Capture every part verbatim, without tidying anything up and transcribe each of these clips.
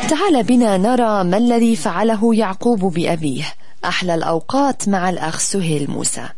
تعال بنا نرى ما الذي فعله يعقوب بأبيه. أحلى الأوقات مع الأخ سهيل موسى.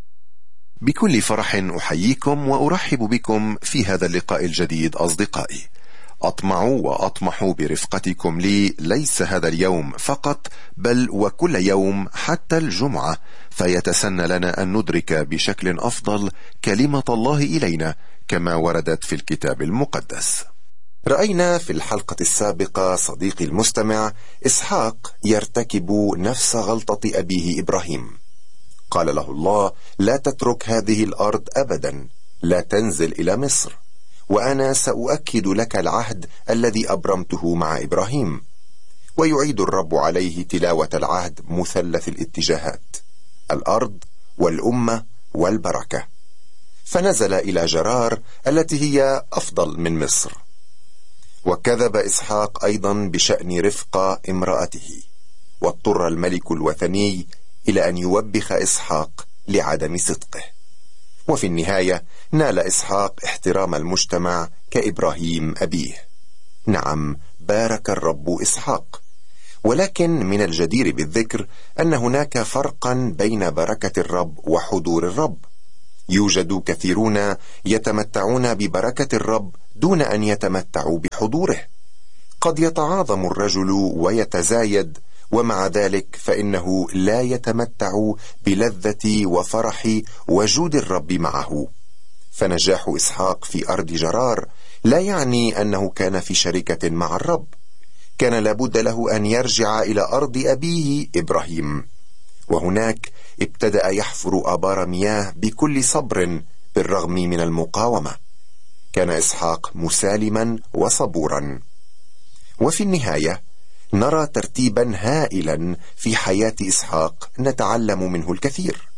بكل فرح أحييكم وأرحب بكم في هذا اللقاء الجديد أصدقائي. أطمع وأطمح برفقتكم لي ليس هذا اليوم فقط، بل وكل يوم حتى الجمعة، فيتسنى لنا أن ندرك بشكل أفضل كلمة الله إلينا كما وردت في الكتاب المقدس. رأينا في الحلقة السابقة صديقي المستمع إسحاق يرتكب نفس غلطة أبيه إبراهيم. قال له الله: لا تترك هذه الأرض أبدا، لا تنزل إلى مصر، وأنا سأؤكد لك العهد الذي أبرمته مع إبراهيم. ويعيد الرب عليه تلاوة العهد مثلث الاتجاهات: الأرض والأمة والبركة. فنزل إلى جرار التي هي أفضل من مصر. وكذب إسحاق أيضا بشأن رفقة امرأته، واضطر الملك الوثني إلى أن يوبخ إسحاق لعدم صدقه. وفي النهاية نال إسحاق احترام المجتمع كإبراهيم أبيه. نعم، بارك الرب إسحاق. ولكن من الجدير بالذكر أن هناك فرقا بين بركة الرب وحضور الرب. يوجد كثيرون يتمتعون ببركة الرب دون أن يتمتعوا بحضوره. قد يتعاظم الرجل ويتزايد، ومع ذلك فإنه لا يتمتع بلذة وفرح وجود الرب معه. فنجاح إسحاق في أرض جرار لا يعني أنه كان في شركة مع الرب. كان لابد له أن يرجع إلى أرض أبيه إبراهيم، وهناك ابتدأ يحفر آبار مياه بكل صبر بالرغم من المقاومة. كان إسحاق مسالما وصبورا. وفي النهاية نرى ترتيبا هائلا في حياة إسحاق نتعلم منه الكثير.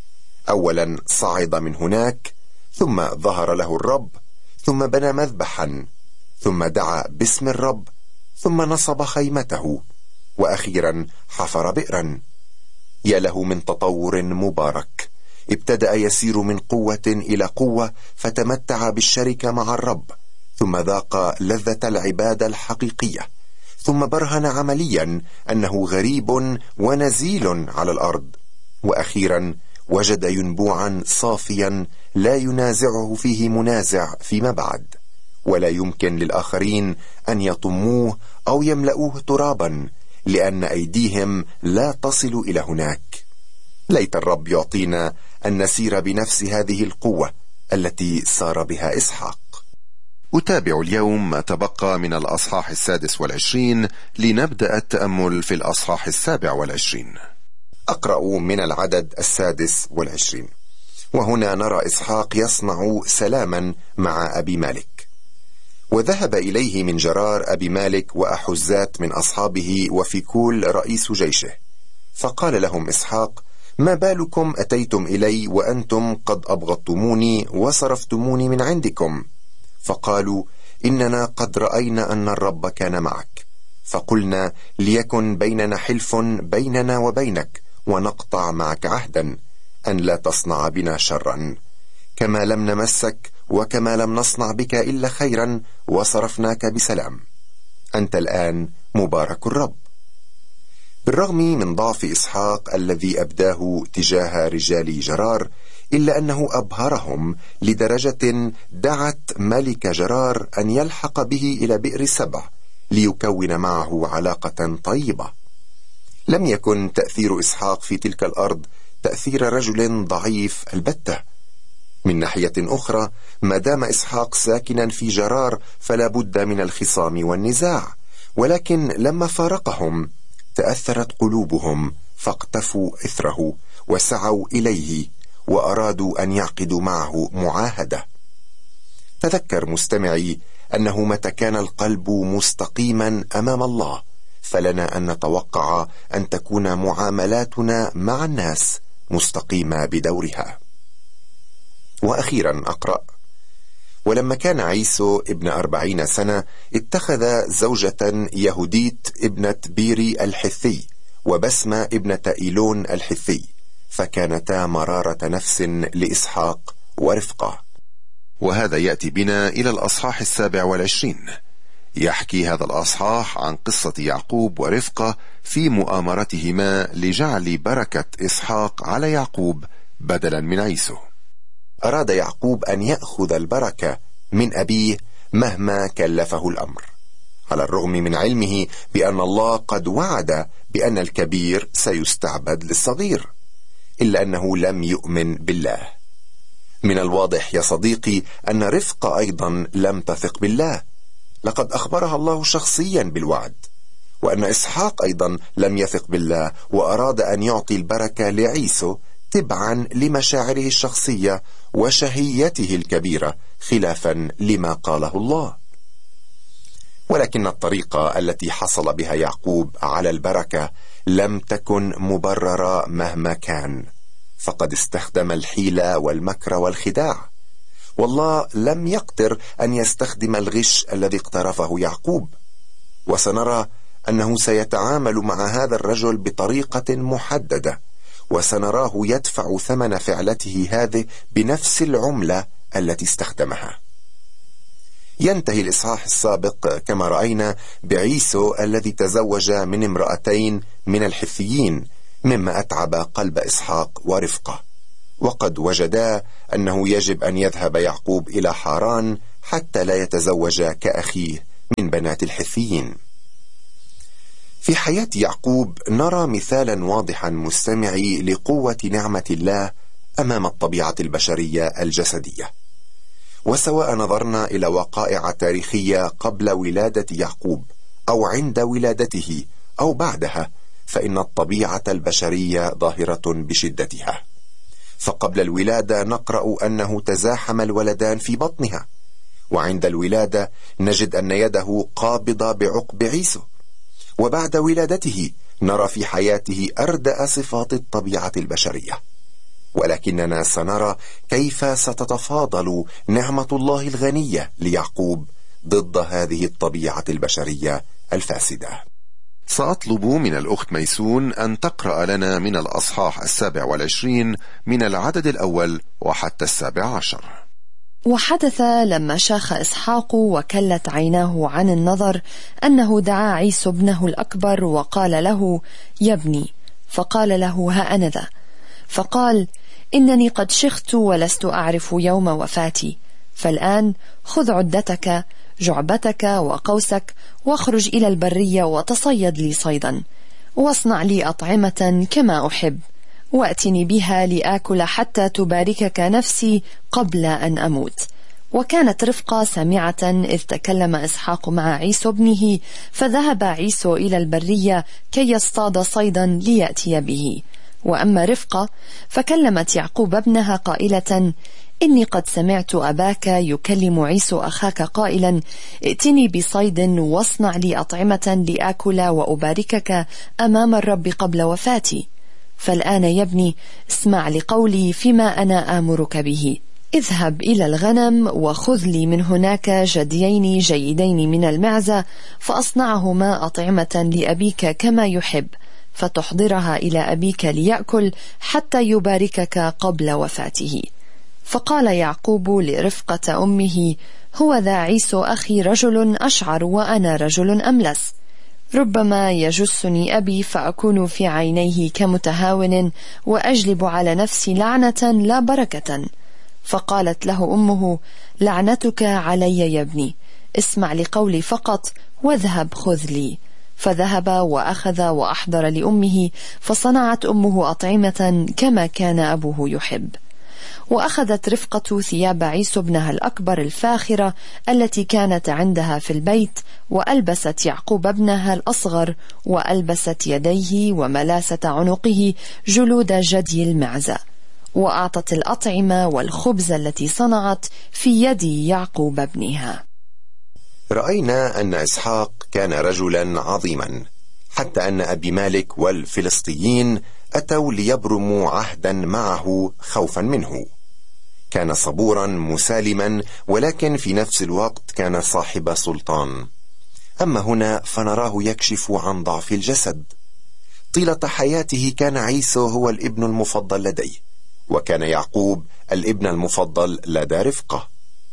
أولا صعد من هناك، ثم ظهر له الرب، ثم بنى مذبحا، ثم دعا باسم الرب، ثم نصب خيمته، وأخيرا حفر بئرا. يا له من تطور مبارك. ابتدأ يسير من قوة إلى قوة، فتمتع بالشركة مع الرب، ثم ذاق لذة العبادة الحقيقية، ثم برهن عمليا أنه غريب ونزيل على الأرض، وأخيرا وجد ينبوعا صافيا لا ينازعه فيه منازع فيما بعد، ولا يمكن للآخرين أن يطموه أو يملؤوه ترابا، لأن أيديهم لا تصل إلى هناك. ليت الرب يعطينا أن نسير بنفس هذه القوة التي سار بها إسحاق. أتابع اليوم ما تبقى من الأصحاح السادس والعشرين لنبدأ التأمل في الأصحاح السابع والعشرين. أقرأ من العدد السادس والعشرين. وهنا نرى إسحاق يصنع سلاما مع أبي مالك. وذهب إليه من جرار أبي مالك وأحزات من أصحابه وفيكول رئيس جيشه، فقال لهم إسحاق: ما بالكم أتيتم إلي وأنتم قد أبغضتموني وصرفتموني من عندكم؟ فقالوا: إننا قد رأينا أن الرب كان معك، فقلنا: ليكن بيننا حلف بيننا وبينك، ونقطع معك عهدا أن لا تصنع بنا شرا، كما لم نمسك وكما لم نصنع بك إلا خيرا، وصرفناك بسلام. أنت الآن مبارك الرب. بالرغم من ضعف إسحاق الذي أبداه تجاه رجال جرار، إلا أنه أبهرهم لدرجة دعت ملك جرار أن يلحق به إلى بئر سبع ليكون معه علاقة طيبة. لم يكن تأثير إسحاق في تلك الأرض تأثير رجل ضعيف البتة. من ناحية أخرى، ما دام إسحاق ساكنا في جرار فلا بد من الخصام والنزاع، ولكن لما فارقهم تأثرت قلوبهم، فاقتفوا إثره وسعوا إليه وأرادوا أن يعقدوا معه معاهدة. تذكر مستمعي أنه متى كان القلب مستقيما أمام الله، فلنا أن نتوقع أن تكون معاملاتنا مع الناس مستقيمة بدورها. وأخيرا أقرأ: ولما كان عيسو ابن أربعين سنة، اتخذ زوجة يهوديت ابنة بيري الحثي وبسمة ابنة إيلون الحثي، فكانتا مرارة نفس لإسحاق ورفقة. وهذا يأتي بنا إلى الأصحاح السابع والعشرين. يحكي هذا الأصحاح عن قصة يعقوب ورفقة في مؤامرتهما لجعل بركة إسحاق على يعقوب بدلا من عيسو. أراد يعقوب أن يأخذ البركة من أبيه مهما كلفه الأمر، على الرغم من علمه بأن الله قد وعد بأن الكبير سيستعبد للصغير، إلا أنه لم يؤمن بالله. من الواضح يا صديقي أن رفقة أيضا لم تثق بالله، لقد أخبرها الله شخصيا بالوعد، وأن إسحاق أيضا لم يثق بالله وأراد أن يعطي البركة لعيسو تبعا لمشاعره الشخصية وشهيته الكبيرة خلافا لما قاله الله. ولكن الطريقة التي حصل بها يعقوب على البركة لم تكن مبررة مهما كان، فقد استخدم الحيلة والمكر والخداع، والله لم يقدر أن يستخدم الغش الذي اقترفه يعقوب. وسنرى أنه سيتعامل مع هذا الرجل بطريقة محددة، وسنراه يدفع ثمن فعلته هذه بنفس العملة التي استخدمها. ينتهي الإصحاح السابق كما رأينا بعيسو الذي تزوج من امرأتين من الحثيين، مما أتعب قلب إسحاق ورفقة، وقد وجدا أنه يجب أن يذهب يعقوب إلى حاران حتى لا يتزوج كأخيه من بنات الحثيين. في حياة يعقوب نرى مثالا واضحا مستمعي لقوة نعمة الله أمام الطبيعة البشرية الجسدية. وسواء نظرنا إلى وقائع تاريخية قبل ولادة يعقوب أو عند ولادته أو بعدها، فإن الطبيعة البشرية ظاهرة بشدتها. فقبل الولادة نقرأ أنه تزاحم الولدان في بطنها، وعند الولادة نجد أن يده قابضة بعقب عيسو، وبعد ولادته نرى في حياته أردأ صفات الطبيعة البشرية. ولكننا سنرى كيف ستتفاضل نعمة الله الغنية ليعقوب ضد هذه الطبيعة البشرية الفاسدة. سأطلب من الأخت ميسون أن تقرأ لنا من الأصحاح السابع والعشرين من العدد الأول وحتى السابع عشر. وحدث لما شاخ إسحاق وكلت عيناه عن النظر أنه دعا عيسو ابنه الأكبر وقال له: يا ابني. فقال له: ها أنا ذا. فقال: إنني قد شخت ولست أعرف يوم وفاتي، فالآن خذ عدتك جعبتك وقوسك واخرج إلى البرية وتصيد لي صيدا، واصنع لي أطعمة كما أحب، وأتني بها لآكل حتى تباركك نفسي قبل أن أموت. وكانت رفقة سامعة إذ تكلم إسحاق مع عيسو ابنه، فذهب عيسو إلى البرية كي يصطاد صيدا ليأتي به. وأما رفقة فكلمت يعقوب ابنها قائلة: إني قد سمعت أباك يكلم عيسو أخاك قائلا: ائتني بصيد واصنع لي أطعمة لآكل وأباركك أمام الرب قبل وفاتي. فالآن يا ابني اسمع لقولي فيما أنا آمرك به. اذهب إلى الغنم وخذ لي من هناك جديين جيدين من المعزة، فأصنعهما أطعمة لأبيك كما يحب، فتحضرها إلى أبيك ليأكل حتى يباركك قبل وفاته. فقال يعقوب لرفقة أمه: هو ذا عيسو أخي رجل أشعر وأنا رجل أملس، ربما يجسني أبي فأكون في عينيه كمتهاون وأجلب على نفسي لعنة لا بركة. فقالت له أمه: لعنتك علي يا ابني، اسمع لقولي فقط واذهب خذ لي. فذهب وأخذ وأحضر لأمه، فصنعت أمه أطعمة كما كان أبوه يحب. وأخذت رفقة ثياب عيسو ابنها الأكبر الفاخرة التي كانت عندها في البيت، وألبست يعقوب ابنها الأصغر، وألبست يديه وملاسة عنقه جلود جدي المعزة، وأعطت الأطعمة والخبز التي صنعت في يد يعقوب ابنها. رأينا أن إسحاق كان رجلا عظيما، حتى أن أبي مالك والفلسطيين أتوا ليبرموا عهدا معه خوفا منه. كان صبورا مسالما، ولكن في نفس الوقت كان صاحب سلطان. أما هنا فنراه يكشف عن ضعف الجسد. طيلة حياته كان عيسو هو الابن المفضل لديه، وكان يعقوب الابن المفضل لدى رفقة.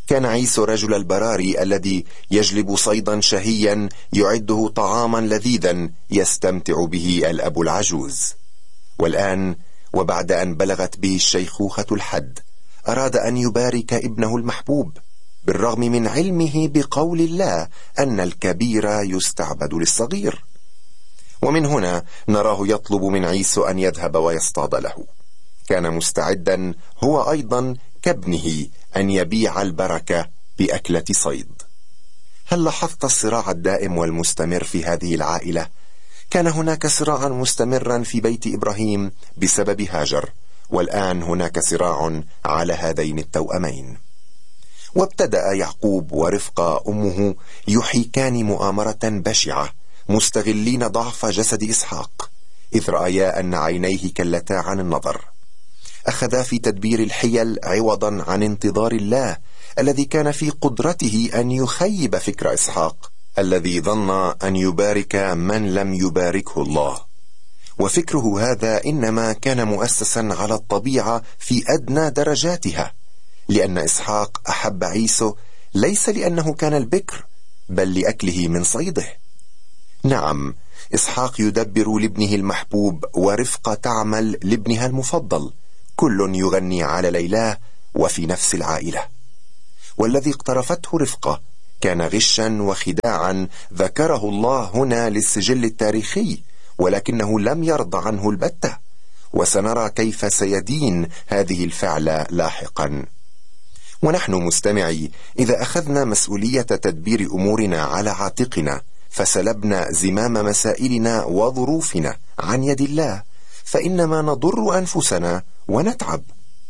كان عيسو رجل البراري الذي يجلب صيدا شهيا يعده طعاما لذيذا يستمتع به الأب العجوز. والآن وبعد أن بلغت به الشيخوخة الحد أراد أن يبارك ابنه المحبوب، بالرغم من علمه بقول الله أن الكبير يستعبد للصغير. ومن هنا نراه يطلب من عيسو أن يذهب ويصطاد له. كان مستعدا هو أيضا كابنه أن يبيع البركة بأكلة صيد. هل لاحظت الصراع الدائم والمستمر في هذه العائلة؟ كان هناك صراعا مستمرا في بيت إبراهيم بسبب هاجر، والآن هناك صراع على هذين التوأمين. وابتدأ يعقوب ورفقة أمه يحيكان مؤامرة بشعة، مستغلين ضعف جسد إسحاق، إذ رأيا أن عينيه كلتا عن النظر. أخذا في تدبير الحيل عوضا عن انتظار الله الذي كان في قدرته أن يخيب فكر إسحاق الذي ظن أن يبارك من لم يباركه الله. وفكره هذا إنما كان مؤسسا على الطبيعة في أدنى درجاتها، لأن إسحاق أحب عيسو ليس لأنه كان البكر، بل لأكله من صيده. نعم، إسحاق يدبر لابنه المحبوب، ورفقة تعمل لابنها المفضل، كل يغني على ليلاه وفي نفس العائلة. والذي اقترفته رفقة كان غشا وخداعا ذكره الله هنا للسجل التاريخي، ولكنه لم يرضى عنه البتة، وسنرى كيف سيدين هذه الفعلة لاحقا. ونحن مستمعي إذا أخذنا مسؤولية تدبير أمورنا على عاتقنا، فسلبنا زمام مسائلنا وظروفنا عن يد الله، فإنما نضر أنفسنا ونتعب.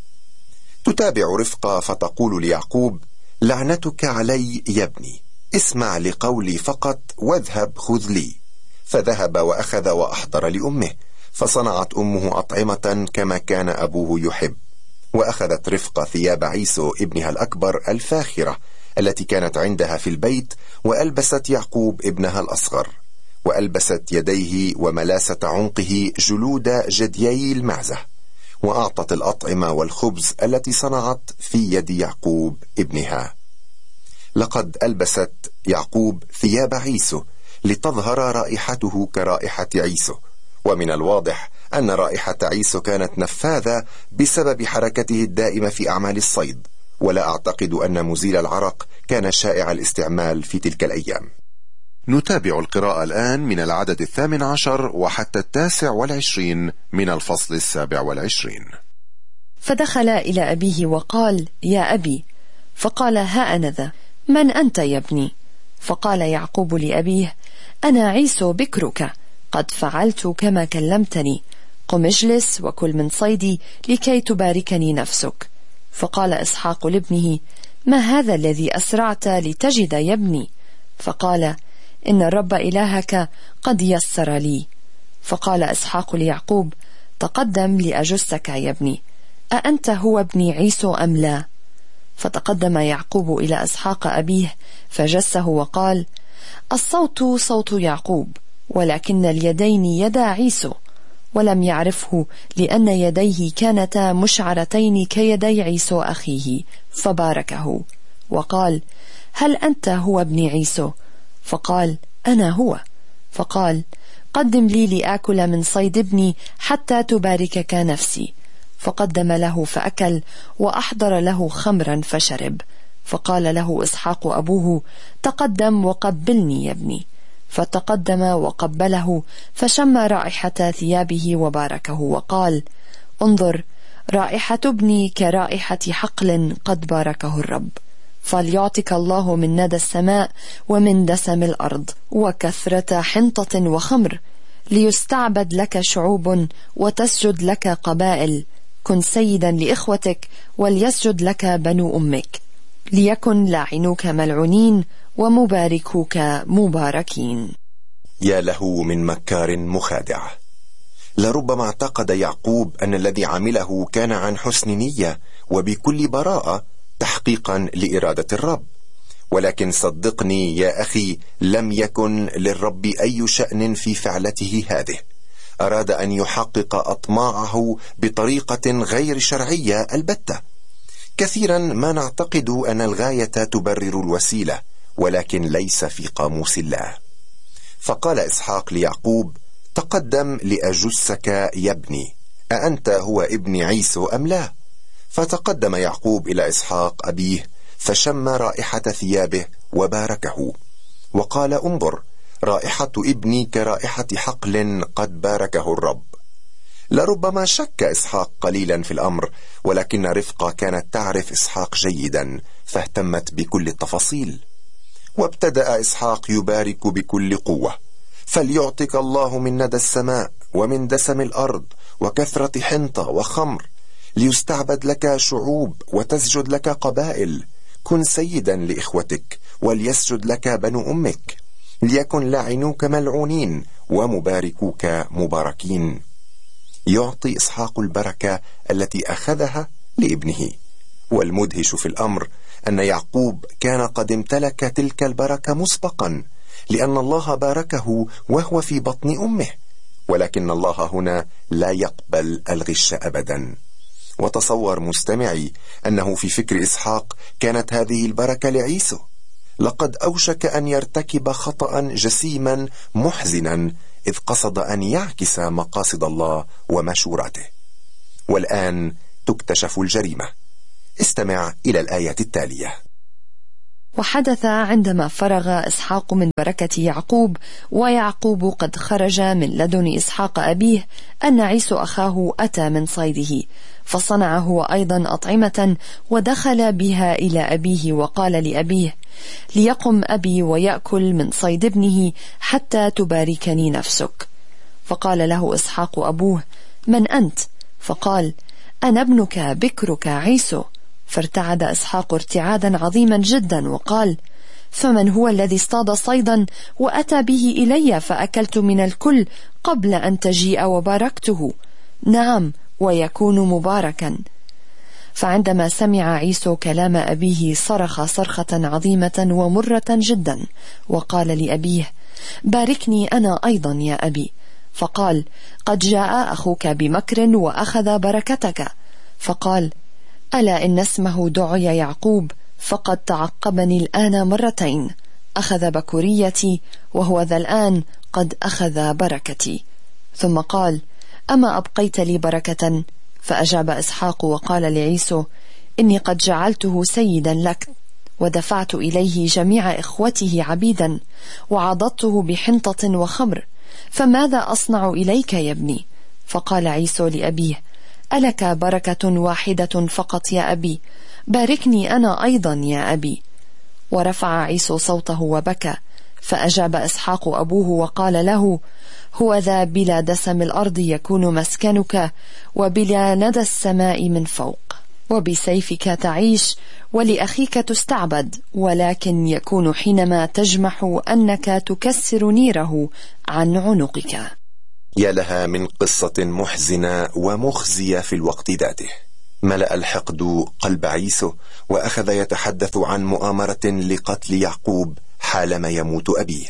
تتابع رفقة فتقول ليعقوب: لعنتك علي يا ابني، اسمع لقولي فقط واذهب خذ لي. فذهب وأخذ وأحضر لأمه، فصنعت أمه أطعمة كما كان أبوه يحب. وأخذت رفقة ثياب عيسو ابنها الأكبر الفاخرة التي كانت عندها في البيت، وألبست يعقوب ابنها الأصغر، وألبست يديه وملاسة عنقه جلود جديي المعزة، وأعطت الأطعمة والخبز التي صنعت في يد يعقوب ابنها. لقد ألبست يعقوب ثياب عيسو لتظهر رائحته كرائحة عيسو، ومن الواضح أن رائحة عيسو كانت نفاذة بسبب حركته الدائمة في أعمال الصيد، ولا أعتقد أن مزيل العرق كان شائع الاستعمال في تلك الأيام. نتابع القراءة الآن من العدد الثامن عشر وحتى التاسع والعشرين من الفصل السابع والعشرين. فدخل إلى أبيه وقال: يا أبي. فقال: ها أنا ذا، من أنت يا ابني؟ فقال يعقوب لأبيه: أنا عيسو بكرك، قد فعلت كما كلمتني، قم اجلس وكل من صيدي لكي تباركني نفسك. فقال إسحاق لابنه: ما هذا الذي أسرعت لتجد يا ابني؟ فقال: إن الرب إلهك قد يسر لي. فقال إسحاق ليعقوب: تقدم لأجسك يا ابني، أأنت هو ابني عيسو أم لا؟ فتقدم يعقوب إلى إسحاق أبيه فجسه وقال: الصوت صوت يعقوب، ولكن اليدين يدا عيسو. ولم يعرفه لأن يديه كانتا مشعرتين كيدي عيسو أخيه، فباركه وقال: هل أنت هو ابن عيسو؟ فقال: أنا هو. فقال: قدم لي لآكل من صيد ابني حتى تباركك نفسي. فقدم له فأكل، وأحضر له خمرا فشرب. فقال له إسحاق أبوه: تقدم وقبلني يا ابني. فتقدم وقبله، فشم رائحة ثيابه وباركه وقال: انظر، رائحة ابني كرائحة حقل قد باركه الرب. فليعطك الله من ندى السماء ومن دسم الأرض وكثرة حنطة وخمر، ليستعبد لك شعوب وتسجد لك قبائل. كن سيدا لإخوتك وليسجد لك بنو أمك، ليكن لاعنوك ملعونين ومباركوك مباركين. يا له من مكار مخادع! لربما اعتقد يعقوب أن الذي عمله كان عن حسن نية وبكل براءة تحقيقا لإرادة الرب، ولكن صدقني يا أخي، لم يكن للرب أي شأن في فعلته هذه. أراد أن يحقق أطماعه بطريقة غير شرعية البتة. كثيرا ما نعتقد أن الغاية تبرر الوسيلة، ولكن ليس في قاموس الله. فقال إسحاق ليعقوب: تقدم لأجسك يا ابني، أأنت هو ابن عيسو أم لا؟ فتقدم يعقوب إلى إسحاق أبيه فشم رائحة ثيابه وباركه، وقال: انظر، رائحة ابني كرائحة حقل قد باركه الرب. لربما شك إسحاق قليلا في الأمر، ولكن رفقة كانت تعرف إسحاق جيدا فاهتمت بكل التفاصيل. وابتدأ إسحاق يبارك بكل قوة: فليعطك الله من ندى السماء ومن دسم الأرض وكثرة حنطة وخمر، ليستعبد لك شعوب وتسجد لك قبائل. كن سيدا لإخوتك وليسجد لك بنو أمك، ليكن لاعنوك ملعونين ومباركوك مباركين. يعطي إسحاق البركة التي أخذها لابنه. والمدهش في الأمر أن يعقوب كان قد امتلك تلك البركة مسبقا، لأن الله باركه وهو في بطن أمه. ولكن الله هنا لا يقبل الغش أبدا. وتصور مستمعي أنه في فكر إسحاق كانت هذه البركة لعيسو. لقد أوشك أن يرتكب خطأ جسيما محزنا، إذ قصد أن يعكس مقاصد الله ومشوراته. والآن تكتشف الجريمة. استمع إلى الآية التالية: وحدث عندما فرغ إسحاق من بركة يعقوب ويعقوب قد خرج من لدن إسحاق أبيه أن عيسو أخاه أتى من صيده، فصنع هو أيضا أطعمة ودخل بها إلى أبيه، وقال لأبيه: ليقم أبي ويأكل من صيد ابنه حتى تباركني نفسك. فقال له إسحاق أبوه: من أنت؟ فقال: أنا ابنك بكرك عيسو. فارتعد إسحاق ارتعادا عظيما جدا وقال: فمن هو الذي اصطاد صيدا وأتى به إلي فأكلت من الكل قبل أن تجيء وباركته؟ نعم، ويكون مباركا. فعندما سمع عيسو كلام أبيه صرخ صرخة عظيمة ومرة جدا، وقال لأبيه: باركني أنا أيضا يا أبي. فقال: قد جاء أخوك بمكر وأخذ بركتك. فقال: ألا إن اسمه دعي يعقوب، فقد تعقبني الآن مرتين، أخذ بكوريتي وهو ذا الآن قد أخذ بركتي. ثم قال: أما أبقيت لي بركة؟ فأجاب إسحاق وقال لعيسو: إني قد جعلته سيدا لك، ودفعت إليه جميع إخوته عبيدا، وعضدته بحنطة وخمر، فماذا أصنع إليك يا ابني؟ فقال عيسو لأبيه: ألك بركة واحدة فقط يا أبي؟ باركني أنا أيضا يا أبي. ورفع عيسو صوته وبكى. فأجاب إسحاق أبوه وقال له: هو ذا بلا دسم الأرض يكون مسكنك، وبلا ندى السماء من فوق، وبسيفك تعيش، ولأخيك تستعبد، ولكن يكون حينما تجمح أنك تكسر نيره عن عنقك. يا لها من قصة محزنة ومخزية في الوقت ذاته. ملأ الحقد قلب عيسو، وأخذ يتحدث عن مؤامرة لقتل يعقوب حالما يموت أبيه.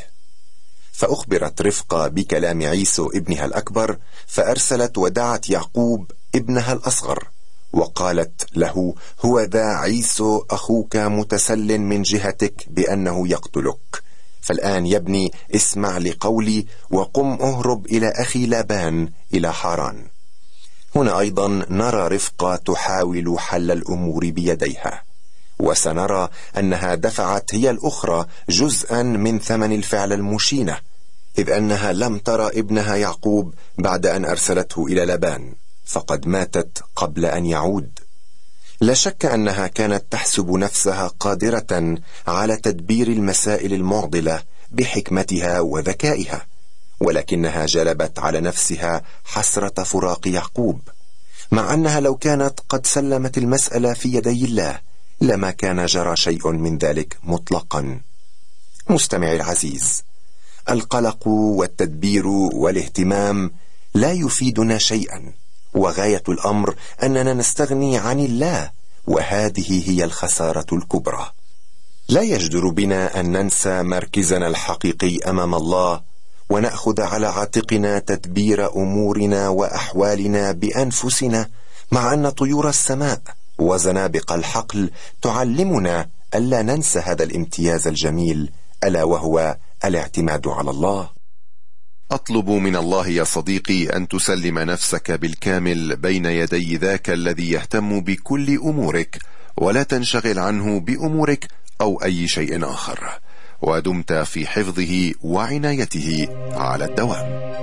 فأخبرت رفقة بكلام عيسو ابنها الأكبر، فأرسلت ودعت يعقوب ابنها الأصغر، وقالت له: هو ذا عيسو أخوك متسل من جهتك بأنه يقتلك، فالآن يا ابني اسمع لقولي، وقم أهرب إلى أخي لابان إلى حاران. هنا أيضا نرى رفقة تحاول حل الأمور بيديها، وسنرى أنها دفعت هي الأخرى جزءا من ثمن الفعل المشينة، إذ أنها لم ترى ابنها يعقوب بعد أن أرسلته إلى لابان، فقد ماتت قبل أن يعود. لا شك أنها كانت تحسب نفسها قادرة على تدبير المسائل المعضلة بحكمتها وذكائها، ولكنها جلبت على نفسها حسرة فراق يعقوب، مع أنها لو كانت قد سلمت المسألة في يدي الله لما كان جرى شيء من ذلك مطلقا. مستمعي العزيز، القلق والتدبير والاهتمام لا يفيدنا شيئا، وغاية الأمر أننا نستغني عن الله، وهذه هي الخسارة الكبرى. لا يجدر بنا أن ننسى مركزنا الحقيقي أمام الله، ونأخذ على عاتقنا تدبير أمورنا وأحوالنا بأنفسنا، مع أن طيور السماء وزنابق الحقل تعلمنا ألا ننسى هذا الامتياز الجميل، ألا وهو الاعتماد على الله. أطلب من الله يا صديقي أن تسلم نفسك بالكامل بين يدي ذاك الذي يهتم بكل أمورك، ولا تنشغل عنه بأمورك أو أي شيء آخر، ودمت في حفظه وعنايته على الدوام.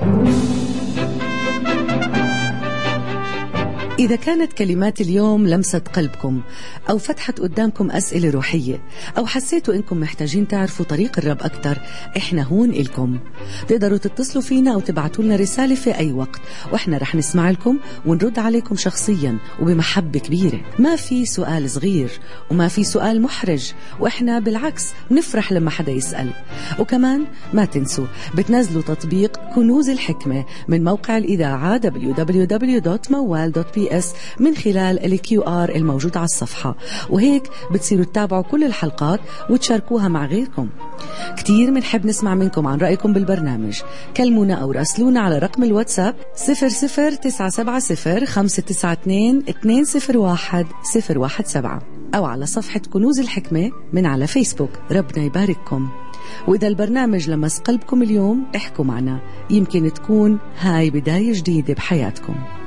إذا كانت كلمات اليوم لمست قلبكم أو فتحت قدامكم أسئلة روحية أو حسيتوا إنكم محتاجين تعرفوا طريق الرب أكتر، إحنا هون إلكم. تقدروا تتصلوا فينا أو تبعتوا لنا رسالة في أي وقت، وإحنا رح نسمع لكم ونرد عليكم شخصيا وبمحبة كبيرة. ما في سؤال صغير وما في سؤال محرج، وإحنا بالعكس نفرح لما حدا يسأل. وكمان ما تنسوا بتنزلوا تطبيق كنوز الحكمة من موقع الإذاعة دبليو دبليو دبليو دوت موال دوت بي اس من خلال الكيو آر الموجود على الصفحة، وهيك بتصيروا تتابعوا كل الحلقات وتشاركوها مع غيركم. كتير منحب نسمع منكم عن رأيكم بالبرنامج. كلمونا أو راسلونا على رقم الواتساب صفر صفر تسعة سبعة صفر خمسة تسعة اثنين اثنين صفر واحد صفر واحد سبعة أو على صفحة كنوز الحكمة من على فيسبوك. ربنا يبارككم. وإذا البرنامج لمس قلبكم اليوم احكوا معنا، يمكن تكون هاي بداية جديدة بحياتكم.